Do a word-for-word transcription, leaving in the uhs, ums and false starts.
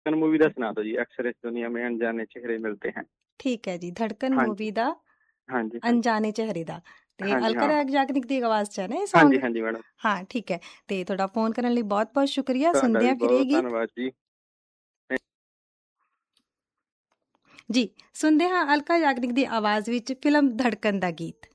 धड़कन मूवी का सुना दो जी। अक्सर इस दुनिया में अनजाने चेहरे मिलते हैं। ਠੀਕ ਹੈ ਜੀ, ਧੜਕਨ हाँ ਮੂਵੀ जी ਦਾ हाँ जी हाँ जी ਅਣਜਾਣੇ ਚਿਹਰੇ ਦਾ। ਤੇ हाँ जी ਅਲਕਾ हाँ ਯਾਗਨਿਕ ਦੀ ਆਵਾਜ਼ 'ਚ ਹੈ ਨਾ ਇਹ हाँ ਸੌਂਗ? जी हाँ जी मैडम। ਹਾਂ ਠੀਕ ਹੈ। ਤੇ ਤੁਹਾਡਾ ਫੋਨ ਕਰਨ ਲਈ ਬਹੁਤ ਬਹੁਤ ਸ਼ੁਕਰੀਆ। ਤੁਹਾਡਾ ਸੁਣਦੇ ਵੀ ਹਾਂ ਫਿਰ ਇਹ ਬਹੁਤ ਗੀਤ। ਧੰਨਵਾਦ ਜੀ। ਜੀ ਸੁਣਦੇ ਹਾਂ ਅਲਕਾ ਯਾਗਨਿਕ ਦੀ ਆਵਾਜ਼ ਵਿੱਚ ਫਿਲਮ ਧੜਕਨ ਦਾ ਗੀਤ।